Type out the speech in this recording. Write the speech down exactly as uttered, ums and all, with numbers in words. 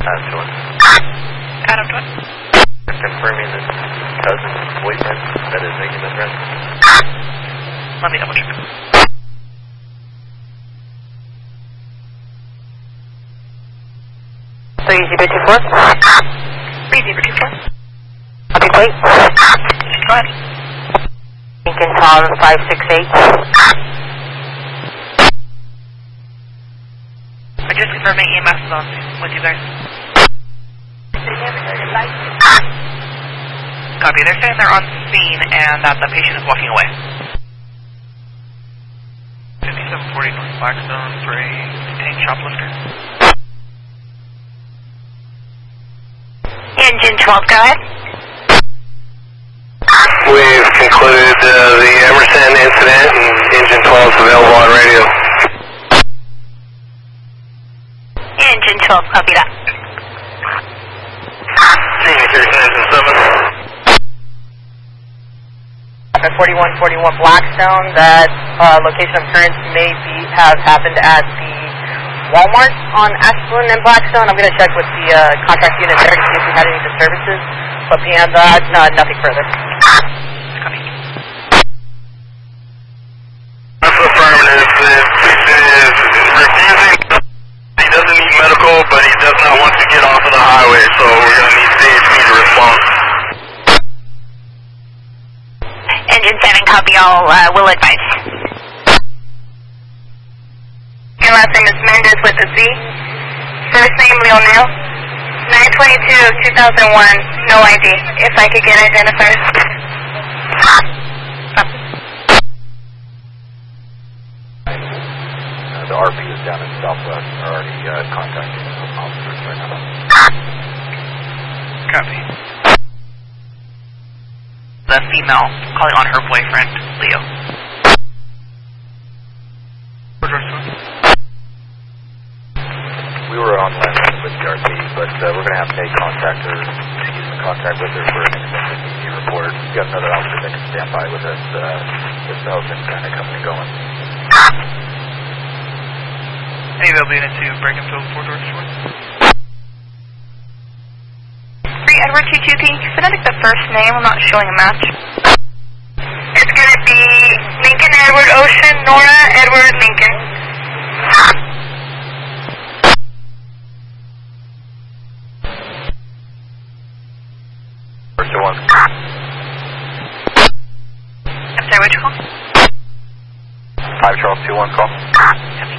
Adam to it. Adam to it. Confirming this cousin's boyfriend that is making the threat. Let me double check. three zero two four. three zero two four. Copy, plate. Go ahead. Lincoln Tom five six eight. I just confirmed my E M S is on with you guys. Copy. They're saying they're on scene and that the patient is walking away. fifty-seven forty North Blackstone for a detained shoplifter. Engine twelve, go ahead. We've concluded uh, the Emerson incident and Engine twelve is available on radio. Engine twelve, copy that. Signature Engine seven. forty-one forty-one Blackstone, that uh, location of occurrence may be, have happened at the Walmart on Ashland and Blackstone. I'm going to check with the uh, contract unit there to see if we had any disturbances. But beyond that, no, nothing further. Copy. That's affirmative. The patient is refusing. He doesn't need medical, but he does not want to get off of the highway, so we're going to need C H P to respond. Engine seven, copy all, uh, will advise. Your last name is Mendez with a Z. First name Leonel. nine twenty-two two thousand one, no I D. If I could get identifiers. Uh, the R P is down in Southwest. We're already uh, contacting some officers right now. Copy. The female calling on her boyfriend, Leo. We were on last with the R P, but uh, we're going to have to make contact or excuse me, contact with her for an extended P T report. We've got another officer that can stand by with us. Uh, this has been kind of coming and going. Any availability to break and fill four doors short? three Edward two two, can you phonetic the first name? I'm not showing a match. It's going to be Lincoln Edward Ocean, Nora Edward Lincoln. First one. I'm sorry, which call? five Charles two one call. Copy.